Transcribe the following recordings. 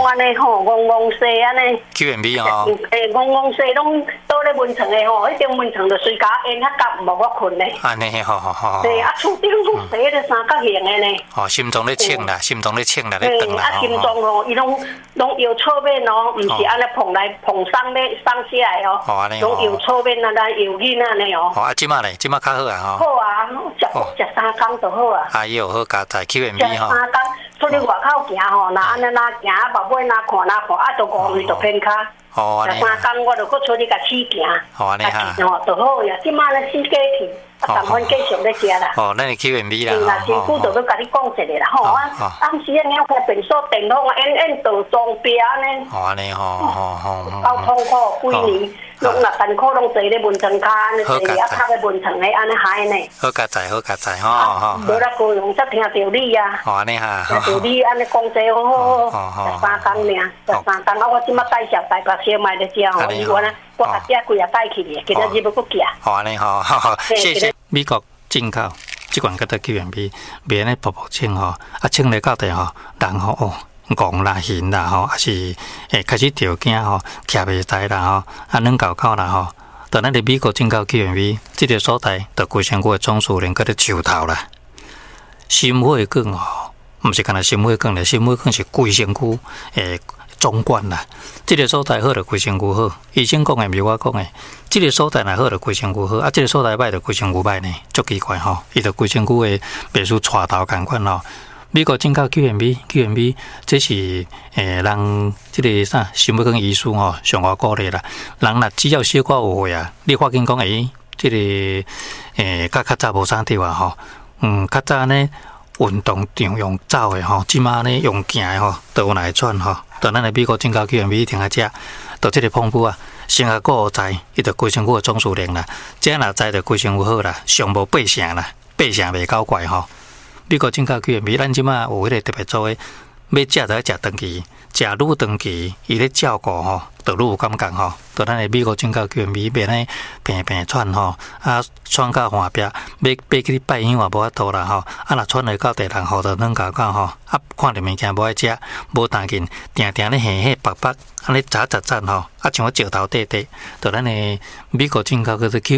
安尼吼，戆西安尼。 QNB 哦。 戆西拢倒咧文床的吼，迄张文床就随甲烟较夹，无我困咧。 安尼好。 对啊，厝顶拢洗咧三角形的呢。 哦，心中咧清啦，心中咧清啦，咧长啦。 啊，心中吼，伊拢摇侧面哦，毋是安尼碰来碰上咧上下来哦。 哦，安尼。 拢摇侧面啊，来摇紧安尼哦。 哦，啊，即马咧，即马较好啊吼。 好啊，食3工就好啊。 哎呦，好加在 QNB 吼。 食3工，出去外口行吼，若安尼行，后尾看，啊，就5岁就偏骹。 哦，安尼。 食3工，我就搁出去甲试行。 哦，安尼哈。 哦，就好呀，即马咧试过去。啊，淡薄继续咧食啦。 哦，咱是 QNB 啦。 是啦，身躯就要甲你讲一下啦，吼啊，暗时啊，两块便所电筒演到装备安尼。 哦，安尼吼。 够痛苦，几年拢若艰苦拢坐咧文床骹安尼坐啊，靠咧文床咧安尼害呢。 好加在吼。 无啦，高雄则听到你啊。 哦，安尼哈。 听到你安尼讲这好，食3工尔，食3工啊，我即马介绍台北小卖咧食吼，伊原来。我把这几啊带去咧，今仔日要搁寄。 好安尼好，谢谢。美国进口即款叫做 QNB， 别安尼薄清吼，啊清咧到底吼，人吼哦，戆啦、晕啦吼，还是开始条件吼，徛袂在啦吼，啊软搞搞啦吼。到咱伫美国进口 QNB， 即个所在，就规身躯的总数连搁咧树头啦，心血管吼，毋是干那心血管咧，心血管是规身躯总管啦，这个所在好就规身躯好。医生讲的，毋是我讲的。这个所在若好就规身躯好，啊，这个所在歹就规身躯歹呢，足奇怪吼。伊就规身躯的袂输带头共款吼。美国进口 QNB， 这是人这个啥心血管医师吼上我鼓励啦。人若只要小可有血啊，你发现讲这个较早无啥对啊吼。较早呢运动场用走的吼，即马呢用行的吼，都有来喘吼。到咱的美国进口 QNB 停下遮，到这个碰布啊，先下个在，伊就规身躯的总数量啦。遮若在就规身躯好啦，上无8成啦，8成袂够怪吼。美国进口 QNB， 咱即马有迄个特别做诶，要食就要食长期，食愈长期，伊咧照顾吼，就愈有感觉吼。到咱的美国进口 QNB， 免咧平喘吼，啊喘到岸壁，要爬去拜香也无法度啦吼。啊若喘落到第6号就软搞搞吼，啊看着物件无爱食，无当紧，定咧黑黑白白，安尼杂吼，啊像我石头块块。到咱的美国进口叫做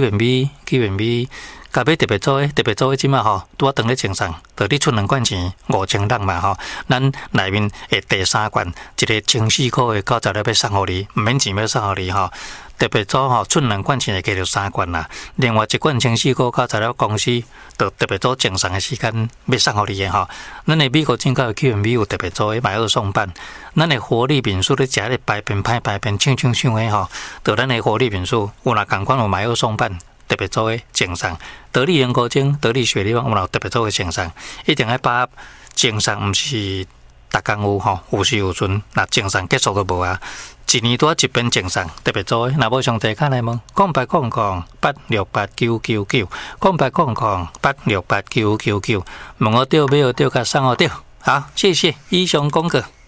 QNB。甲要特别做诶，即马吼，拄啊当咧正上，着你出2罐钱5000人嘛吼，咱内面诶第3罐，一个14块诶，90粒要送互你，毋免钱要送互你吼。特别做吼，出2罐钱会加着3罐啦，另外1罐14块90粒公司，着特别做正常诶时间要送互你诶吼。咱诶美国进口诶 QNB 有特别做诶买2送半，咱诶活力品数咧食咧排便歹排便抢诶吼，着咱诶活力品数有若共款有买2送半。特别做诶正常，得力盐高精、得力雪莉网，我们有特别做诶正常，一定要把正常，毋是逐工有吼，有时有阵，那正常结束都无啊。一年多一遍正常，特别做诶，若无上地卡来问，0800-868-999，0800-868-999，问我对，没有对，甲送我对。好，谢谢以上功课。